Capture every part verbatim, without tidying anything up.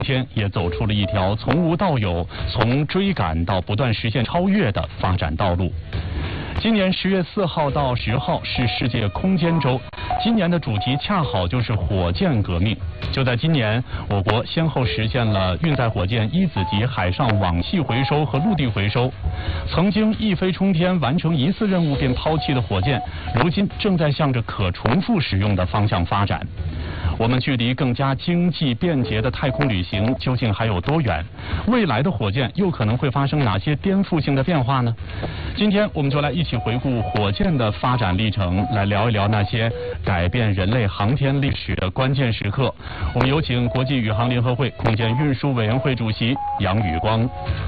天也走出了一条从无到有、从追赶到不断实现超越的发展道路。今年十月四号到十号是世界空间周，今年的主题恰好就是火箭革命。就在今年，我国先后实现了运载火箭一子级海上网系回收和陆地回收。曾经一飞冲天完成一次任务便抛弃的火箭，如今正在向着可重复使用的方向发展。我们距离更加经济便捷的太空旅行究竟还有多远？未来的火箭又可能会发生哪些颠覆性的变化呢？今天我们就来一起回顾火箭的发展历程，来聊一聊那些改变人类航天历史的关键时刻。我们有请国际宇航联合会空间运输委员会主席杨宇光。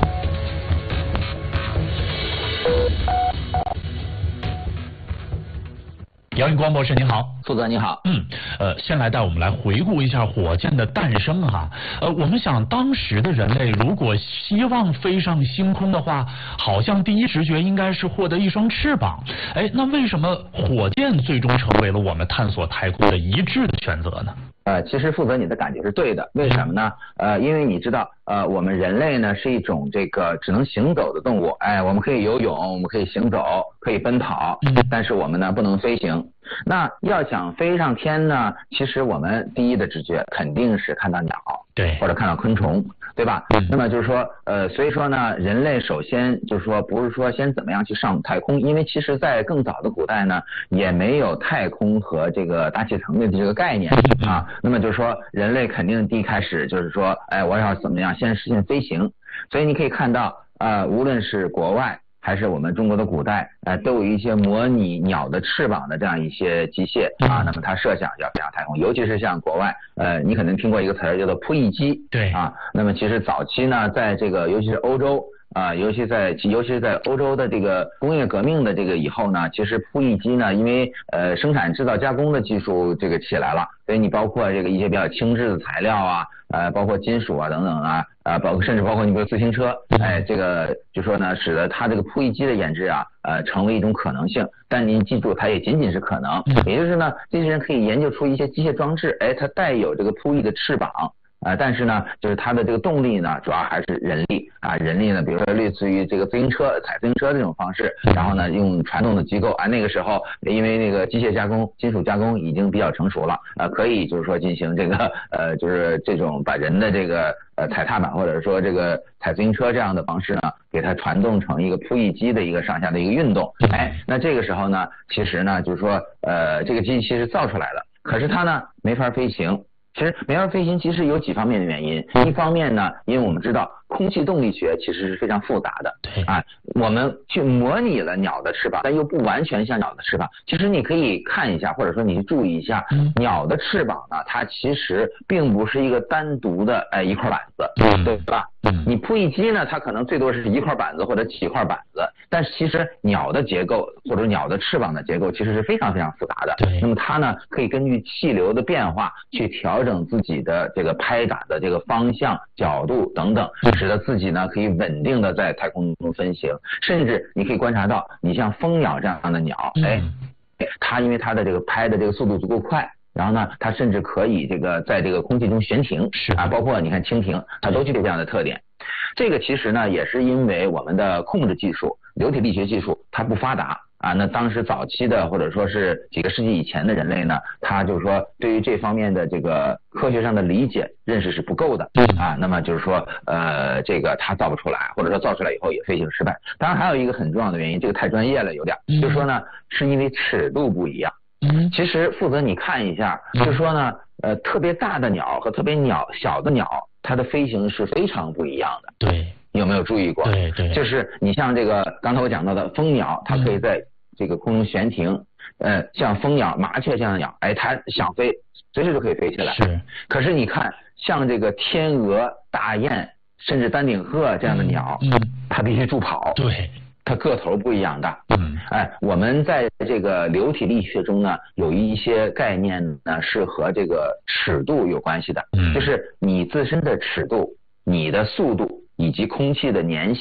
杨宇光博士您好。 负责你好。 嗯，呃，先来带我们来回顾一下火箭的诞生哈。呃，我们想当时的人类如果希望飞上星空的话，好像第一直觉应该是获得一双翅膀。哎，那为什么火箭最终成为了我们探索太空的一致的选择呢？ 呃，其实负责你的感觉是对的，为什么呢？呃，因为你知道，呃，我们人类呢是一种这个只能行走的动物，哎，我们可以游泳，我们可以行走，可以奔跑，但是我们呢不能飞行。那要想飞上天呢，其实我们第一的直觉肯定是看到鸟， 对， 或者看到昆虫，对吧？嗯、那么就是说，呃，所以说呢，人类首先就是说，不是说先怎么样去上太空，因为其实在更早的古代呢，也没有太空和这个大气层的这个概念啊。那么就是说，人类肯定第一开始就是说，哎，我要怎么样先实现飞行？所以你可以看到，呃，无论是国外还是我们中国的古代，呃，都有一些模拟鸟的翅膀的这样一些机械啊。那么它设想要飞上太空，尤其是像国外，呃，你可能听过一个词儿叫做扑翼机， 对啊。那么其实早期呢，在这个尤其是欧洲。啊，尤其在尤其是在欧洲的这个工业革命的这个以后呢，其实扑翼机呢，因为呃生产制造加工的技术这个起来了，所以你包括这个一些比较轻质的材料啊，呃，包括金属啊等等啊，啊，包括甚至包括你比如自行车，哎，这个就说呢，使得它这个扑翼机的研制啊，呃，成为一种可能性。但您记住，它也仅仅是可能，也就是呢，这些人可以研究出一些机械装置，哎，它带有这个扑翼的翅膀。啊，但是呢，就是它的这个动力呢，主要还是人力啊，人力呢，比如说类似于这个自行车、踩自行车这种方式，然后呢，用传动的机构啊，那个时候因为那个机械加工、金属加工已经比较成熟了，啊，可以就是说进行这个呃，就是这种把人的这个呃踩踏板或者说这个踩自行车这样的方式呢，给它传动成一个扑翼机的一个上下的一个运动，哎，那这个时候呢，其实呢，就是说呃，这个机器是造出来了，可是它呢没法飞行。其实没法飞行其实有几方面的原因，一方面呢，因为我们知道空气动力学其实是非常复杂的， 对啊，我们去模拟了鸟的翅膀，但又不完全像鸟的翅膀。其实你可以看一下，或者说你去注意一下，嗯、鸟的翅膀呢，它其实并不是一个单独的哎一块板子，嗯、对吧？嗯、你扑翼机呢，它可能最多是一块板子或者几块板子，但是其实鸟的结构或者鸟的翅膀的结构其实是非常非常复杂的。 对， 那么它呢，可以根据气流的变化去调整自己的这个拍打的这个方向、角度等等，使得自己呢可以稳定的在太空中飞行。甚至你可以观察到，你像蜂鸟这样的鸟，哎，它因为它的这个拍的这个速度足够快。然后呢，它甚至可以这个在这个空气中悬停， 是啊，包括你看蜻蜓，它都具备这样的特点。这个其实呢，也是因为我们的控制技术、流体力学技术它不发达啊。那当时早期的或者说是几个世纪以前的人类呢，他就是说对于这方面的这个科学上的理解认识是不够的啊。那么就是说，呃，这个他造不出来，或者说造出来以后也飞行失败。当然还有一个很重要的原因，这个太专业了有点，就是说呢，是因为尺度不一样。嗯，其实负责你看一下，就是说呢，呃，特别大的鸟和特别鸟小的鸟，它的飞行是非常不一样的。 对， 有没有注意过？ 对对， 就是你像这个刚才我讲到的蜂鸟，它可以在这个空中悬停，呃，像蜂鸟、麻雀这样的鸟，哎，它想飞，随时就可以飞起来。 是。可是你看，像这个天鹅、大雁，甚至丹顶鹤这样的鸟，嗯，它必须助跑。 对。 它个头不一样大， 嗯， 哎，我们在这个流体力学中呢，有一些概念呢是和这个尺度有关系的，嗯，就是你自身的尺度、你的速度以及空气的粘性，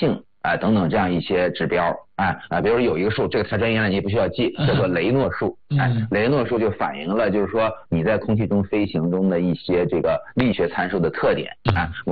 啊、呃、等等这样一些指标。啊啊，比如说有一个数，这个太专业了，你也不需要记，叫做雷诺数。哎，雷诺数就反映了就是说你在空气中飞行中的一些这个力学参数的特点啊。